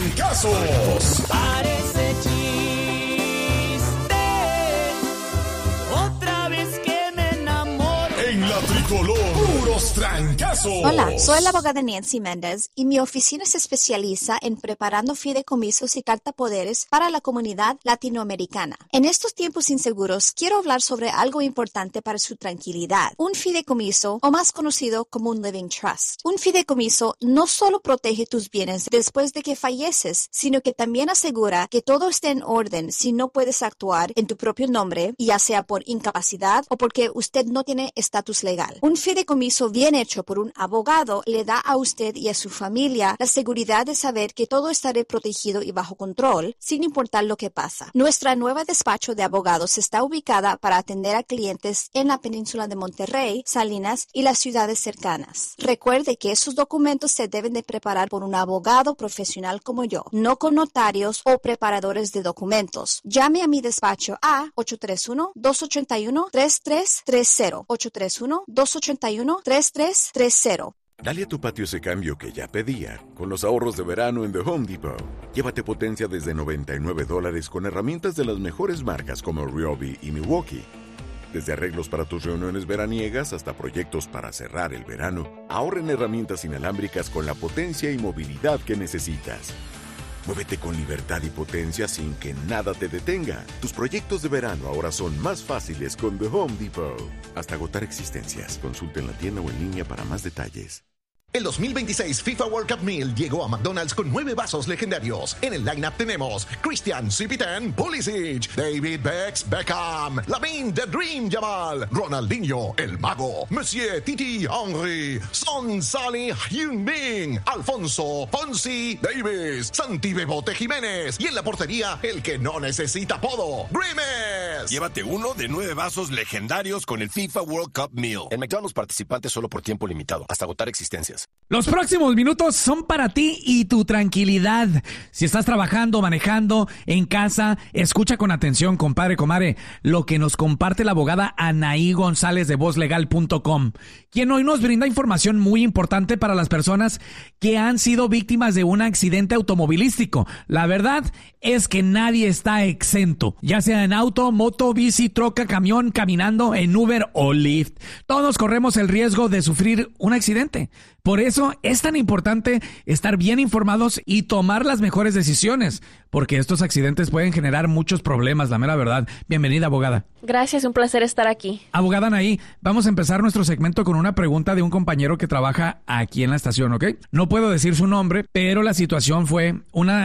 trancazos. Parece chiste, otra vez que me enamoro. En la tricolor, puros trancazos. Hola, soy la abogada Nancy Méndez y mi oficina se especializa en preparando fideicomisos y cartapoderes para la comunidad latinoamericana. En estos tiempos inseguros, quiero hablar sobre algo importante para su tranquilidad. Un fideicomiso, o más conocido como un living trust. Un fideicomiso no solo protege tus bienes después de que falleces, sino que también asegura que todo esté en orden si no puedes actuar en tu propio nombre, ya sea por incapacidad o porque usted no tiene estatus legal. Un fideicomiso bien hecho por un abogado le da a usted y a su familia la seguridad de saber que todo estará protegido y bajo control, sin importar lo que pasa. Nuestra nueva despacho de abogados está ubicada para atender a clientes en la península de Monterrey, Salinas y las ciudades cercanas. Recuerde que esos documentos se deben de preparar por un abogado profesional como yo, no con notarios o preparadores de documentos. Llame a mi despacho a 831-281-3330. 831-281-3330. Dale a tu patio ese cambio que ya pedía, con los ahorros de verano en The Home Depot. Llévate potencia desde $99 con herramientas de las mejores marcas como Ryobi y Milwaukee. Desde arreglos para tus reuniones veraniegas hasta proyectos para cerrar el verano, ahorra en herramientas inalámbricas con la potencia y movilidad que necesitas. Muévete con libertad y potencia sin que nada te detenga. Tus proyectos de verano ahora son más fáciles con The Home Depot. Hasta agotar existencias. Consulta en la tienda o en línea para más detalles. El 2026 FIFA World Cup Meal llegó a McDonald's con 9 vasos legendarios. En el lineup tenemos Christian CP10 Pulisic, David Beckham, Lamine The Dream Yamal, Ronaldinho El Mago, Monsieur Titi Henry, Son Salih Heung-min, Alfonso Fonsi Davis, Santi Bebote Jiménez y en la portería el que no necesita apodo, Grimes. Llévate uno de 9 vasos legendarios con el FIFA World Cup Meal. En McDonald's participantes solo por tiempo limitado, hasta agotar existencias. Los próximos minutos son para ti y tu tranquilidad. Si estás trabajando, manejando, en casa, escucha con atención, compadre, comadre, lo que nos comparte la abogada Anaí González de VozLegal.com, quien hoy nos brinda información muy importante para las personas que han sido víctimas de un accidente automovilístico. La verdad es que nadie está exento, ya sea en auto, moto, bici, troca, camión, caminando, en Uber o Lyft. Todos corremos el riesgo de sufrir un accidente. Por eso es tan importante estar bien informados y tomar las mejores decisiones, porque estos accidentes pueden generar muchos problemas, la mera verdad. Bienvenida, abogada. Gracias, un placer estar aquí. Abogada Anaí, vamos a empezar nuestro segmento con una pregunta de un compañero que trabaja aquí en la estación, ¿ok? No puedo decir su nombre, pero la situación fue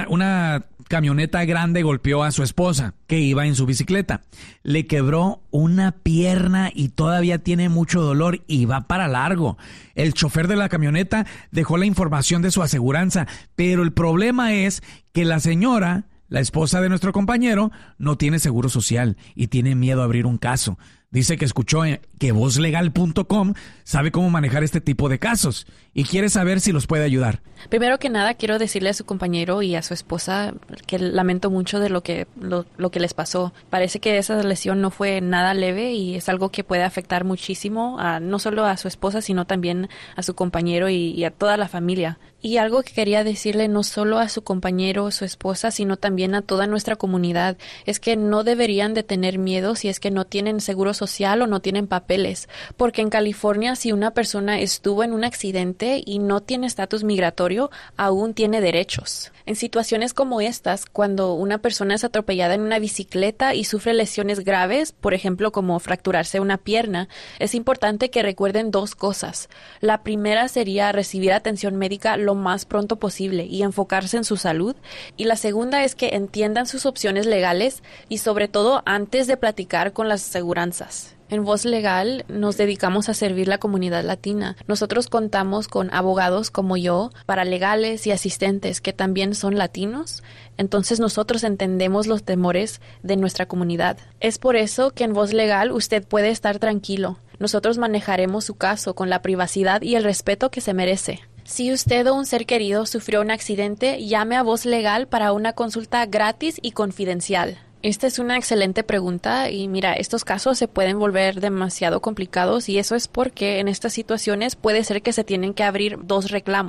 una camioneta grande golpeó a su esposa, que iba en su bicicleta. Le quebró una pierna y todavía tiene mucho dolor y va para largo. El chofer de la camioneta dejó la información de su aseguranza, pero el problema es que la señora, la esposa de nuestro compañero, no tiene seguro social y tiene miedo a abrir un caso. Dice que escuchó que VozLegal.com sabe cómo manejar este tipo de casos y quiere saber si los puede ayudar. Primero que nada, quiero decirle a su compañero y a su esposa que lamento mucho de lo que les pasó. Parece que esa lesión no fue nada leve y es algo que puede afectar muchísimo no solo a su esposa, sino también a su compañero y a toda la familia. Y algo que quería decirle no solo a su compañero o su esposa, sino también a toda nuestra comunidad, es que no deberían de tener miedo si es que no tienen seguro social o no tienen papeles, porque en California si una persona estuvo en un accidente y no tiene estatus migratorio, aún tiene derechos. En situaciones como estas, cuando una persona es atropellada en una bicicleta y sufre lesiones graves, por ejemplo como fracturarse una pierna, es importante que recuerden 2 cosas. La primera sería recibir atención médica lo más pronto posible y enfocarse en su salud. Y la segunda es que entiendan sus opciones legales y sobre todo antes de platicar con las aseguranzas. En Voz Legal nos dedicamos a servir la comunidad latina. Nosotros contamos con abogados como yo, paralegales y asistentes que también son latinos. Entonces nosotros entendemos los temores de nuestra comunidad. Es por eso que en Voz Legal usted puede estar tranquilo. Nosotros manejaremos su caso con la privacidad y el respeto que se merece. Si usted o un ser querido sufrió un accidente, llame a Voz Legal para una consulta gratis y confidencial. Esta es una excelente pregunta y mira, estos casos se pueden volver demasiado complicados y eso es porque en estas situaciones puede ser que se tienen que abrir 2 reclamos.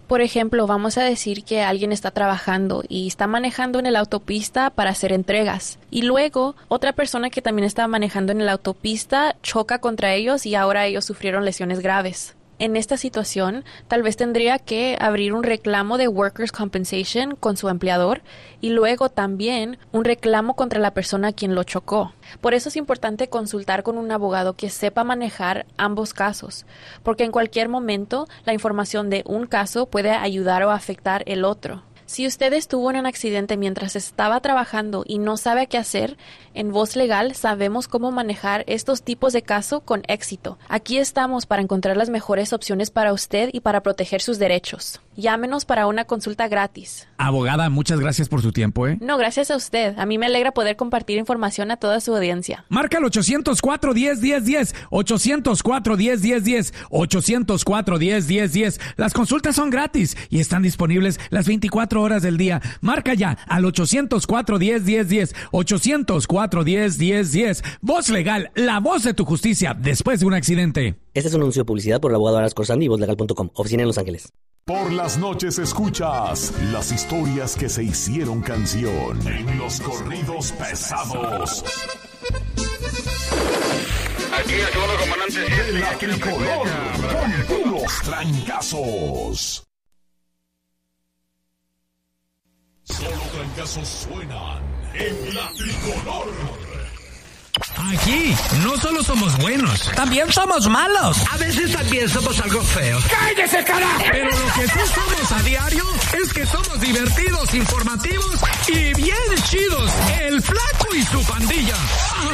Por ejemplo, vamos a decir que alguien está trabajando y está manejando en la autopista para hacer entregas. Y luego, otra persona que también estaba manejando en la autopista choca contra ellos y ahora ellos sufrieron lesiones graves. En esta situación, tal vez tendría que abrir un reclamo de Workers' Compensation con su empleador y luego también un reclamo contra la persona a quien lo chocó. Por eso es importante consultar con un abogado que sepa manejar ambos casos, porque en cualquier momento la información de un caso puede ayudar o afectar el otro. Si usted estuvo en un accidente mientras estaba trabajando y no sabe qué hacer, en Voz Legal sabemos cómo manejar estos tipos de caso con éxito. Aquí estamos para encontrar las mejores opciones para usted y para proteger sus derechos. Llámenos para una consulta gratis. Abogada, muchas gracias por su tiempo, ¿eh? No, gracias a usted. A mí me alegra poder compartir información a toda su audiencia. Marca al 804-10-10-10, 804-10-10-10, 804-10-10-10. Las consultas son gratis y están disponibles las 24 horas del día. Marca ya al 804-10-10-10, 804-10-10-10. Voz Legal, la voz de tu justicia después de un accidente. Este es un anuncio de publicidad por el abogado Aras Corsandi y vozlegal.com, oficina en Los Ángeles. Por las noches escuchas las historias que se hicieron canción en los corridos pesados. Aquí el segundo comandante de la Tricolor, con puros trancazos. Solo trancazos suenan en la Tricolor. Aquí no solo somos buenos, también somos malos. A veces también somos algo feos. ¡Cállese, carajo! Pero lo que sí somos a diario es que somos divertidos, informativos y bien chidos. El Flaco y su pandilla.